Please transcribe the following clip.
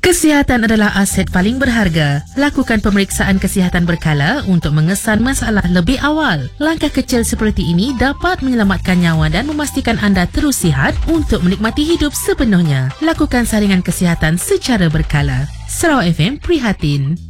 Kesihatan adalah aset paling berharga. Lakukan pemeriksaan kesihatan berkala untuk mengesan masalah lebih awal. Langkah kecil seperti ini dapat menyelamatkan nyawa dan memastikan anda terus sihat untuk menikmati hidup sepenuhnya. Lakukan saringan kesihatan secara berkala. Sarawak FM prihatin.